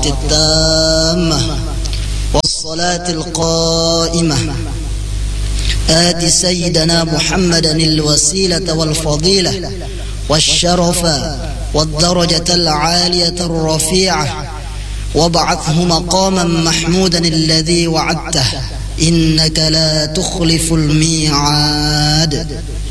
الدعوة التامة والصلاة القائمة آت سيدنا محمدا الوسيلة والفضيلة والشرف والدرجة العالية الرفيعة وابعثه مقاما محمودا الذي وعدته إنك لا تخلف الميعاد.